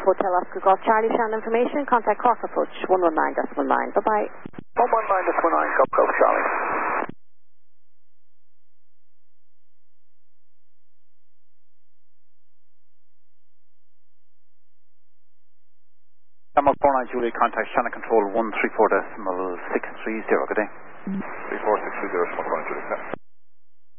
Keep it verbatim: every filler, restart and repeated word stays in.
Hotel Oscar Golf Charlie. Sound information, contact Cross Approach one one nine decimal nine. Bye-bye. one one nine decimal nine, Golf Golf Charlie. Denmark four nine Julie, contact channel control one three four decimal six three zero. Good day. three four six three zero, Denmark four nine Julie.